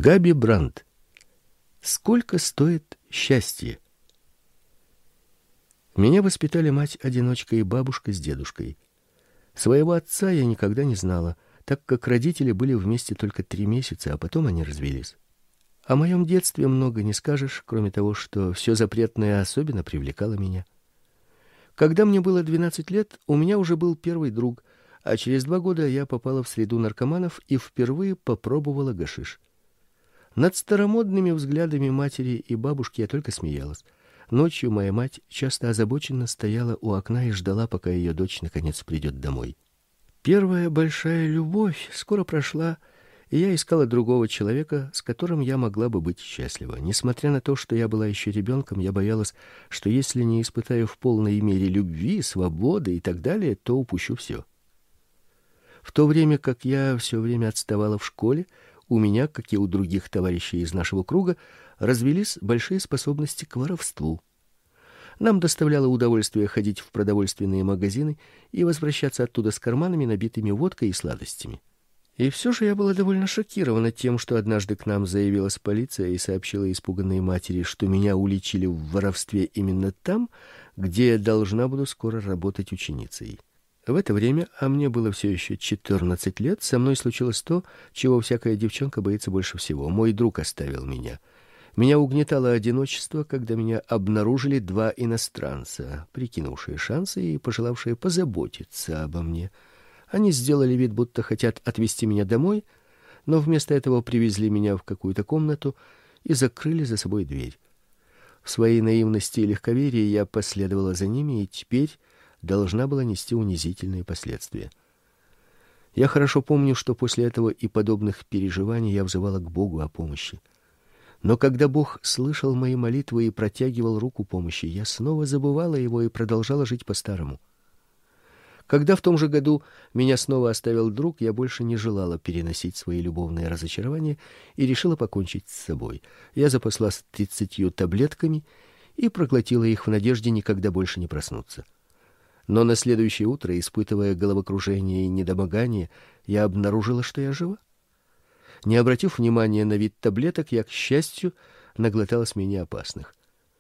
Габи Брандт. Сколько стоит счастье? Меня воспитали мать-одиночка и бабушка с дедушкой. Своего отца я никогда не знала, так как родители были вместе только 3 месяца, а потом они развелись. О моем детстве много не скажешь, кроме того, что все запретное особенно привлекало меня. Когда мне было 12 лет, у меня уже был первый друг, а через 2 года я попала в среду наркоманов и впервые попробовала гашиш. Над старомодными взглядами матери и бабушки я только смеялась. Ночью моя мать часто озабоченно стояла у окна и ждала, пока ее дочь наконец придет домой. Первая большая любовь скоро прошла, и я искала другого человека, с которым я могла бы быть счастлива. Несмотря на то, что я была еще ребенком, я боялась, что если не испытаю в полной мере любви, свободы и так далее, то упущу все. В то время как я все время отставала в школе, у меня, как и у других товарищей из нашего круга, развились большие способности к воровству. Нам доставляло удовольствие ходить в продовольственные магазины и возвращаться оттуда с карманами, набитыми водкой и сладостями. И все же я была довольно шокирована тем, что однажды к нам заявилась полиция и сообщила испуганной матери, что меня уличили в воровстве именно там, где я должна буду скоро работать ученицей. В это время, а мне было все еще 14 лет, со мной случилось то, чего всякая девчонка боится больше всего. Мой друг оставил меня. Меня угнетало одиночество, когда меня обнаружили 2 иностранца, прикинувшие шансы и пожелавшие позаботиться обо мне. Они сделали вид, будто хотят отвезти меня домой, но вместо этого привезли меня в какую-то комнату и закрыли за собой дверь. В своей наивности и легковерии я последовала за ними и теперь должна была нести унизительные последствия. Я хорошо помню, что после этого и подобных переживаний я взывала к Богу о помощи. Но когда Бог слышал мои молитвы и протягивал руку помощи, я снова забывала его и продолжала жить по-старому. Когда в том же году меня снова оставил друг, я больше не желала переносить свои любовные разочарования и решила покончить с собой. Я запаслась 30 таблетками и проглотила их в надежде никогда больше не проснуться. Но на следующее утро, испытывая головокружение и недомогание, я обнаружила, что я жива. Не обратив внимания на вид таблеток, я, к счастью, наглоталась менее опасных.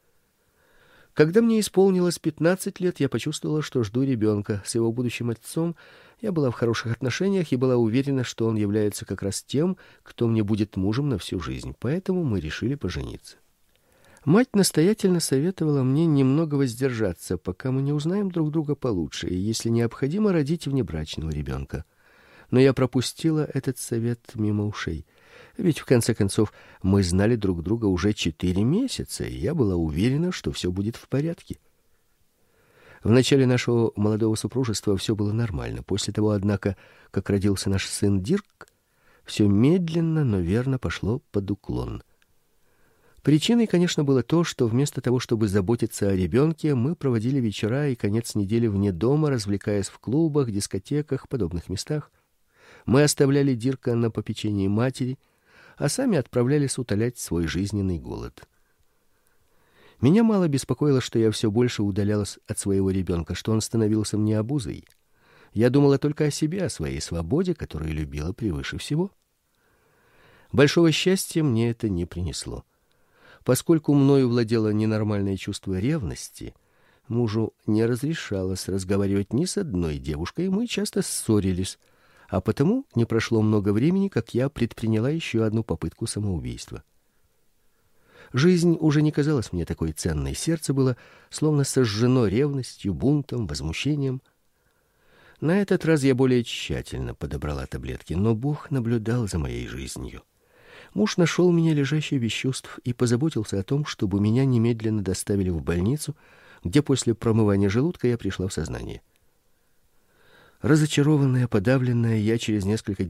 Когда мне исполнилось 15 лет, я почувствовала, что жду ребенка. С его будущим отцом я была в хороших отношениях и была уверена, что он является как раз тем, кто мне будет мужем на всю жизнь. Поэтому мы решили пожениться. Мать настоятельно советовала мне немного воздержаться, пока мы не узнаем друг друга получше, и, если необходимо, родить внебрачного ребенка. Но я пропустила этот совет мимо ушей. Ведь, в конце концов, мы знали друг друга уже 4 месяца, и я была уверена, что все будет в порядке. В начале нашего молодого супружества все было нормально. После того, однако, как родился наш сын Дирк, все медленно, но верно пошло под уклон. Причиной, конечно, было то, что вместо того, чтобы заботиться о ребенке, мы проводили вечера и конец недели вне дома, развлекаясь в клубах, дискотеках, подобных местах. Мы оставляли Дирка на попечении матери, а сами отправлялись утолять свой жизненный голод. Меня мало беспокоило, что я все больше удалялась от своего ребенка, что он становился мне обузой. Я думала только о себе, о своей свободе, которую любила превыше всего. Большого счастья мне это не принесло. Поскольку мною владело ненормальное чувство ревности, мужу не разрешалось разговаривать ни с одной девушкой, и мы часто ссорились, а потому не прошло много времени, как я предприняла еще одну попытку самоубийства. Жизнь уже не казалась мне такой ценной, сердце было словно сожжено ревностью, бунтом, возмущением. На этот раз я более тщательно подобрала таблетки, но Бог наблюдал за моей жизнью. Муж нашел меня лежащей без чувств и позаботился о том, чтобы меня немедленно доставили в больницу, где после промывания желудка я пришла в сознание. Разочарованная, подавленная, я через несколько